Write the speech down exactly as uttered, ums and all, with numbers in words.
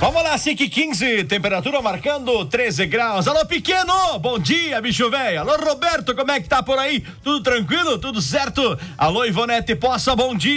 Vamos lá, cinco e quinze, temperatura marcando treze graus. Alô, pequeno, bom dia, bicho velho. Alô, Roberto, como é que tá por aí? Tudo tranquilo? Tudo certo? Alô, Ivonete Poça, bom dia.